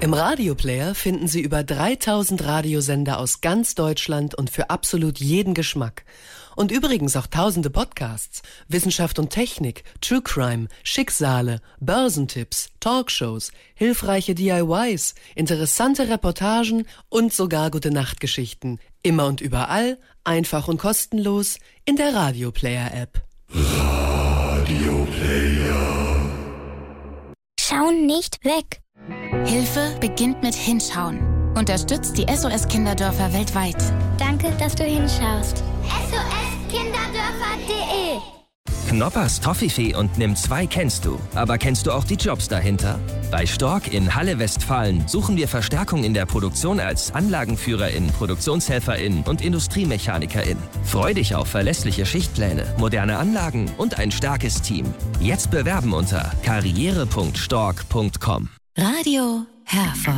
Im Radioplayer finden Sie über 3000 Radiosender aus ganz Deutschland und für absolut jeden Geschmack. Und übrigens auch tausende Podcasts, Wissenschaft und Technik, True Crime, Schicksale, Börsentipps, Talkshows, hilfreiche DIYs, interessante Reportagen und sogar Gute-Nacht-Geschichten. Immer und überall, einfach und kostenlos in der Radioplayer-App. Radioplayer. Schauen nicht weg. Hilfe beginnt mit Hinschauen. Unterstützt die SOS-Kinderdörfer weltweit. Danke, dass du hinschaust. SOS-Kinderdörfer.de Knoppers Toffifee und Nimm 2 kennst du. Aber kennst du auch die Jobs dahinter? Bei Stork in Halle, Westfalen suchen wir Verstärkung in der Produktion als Anlagenführerin, Produktionshelferin und Industriemechanikerin. Freu dich auf verlässliche Schichtpläne, moderne Anlagen und ein starkes Team. Jetzt bewerben unter karriere.stork.com. Radio Herford.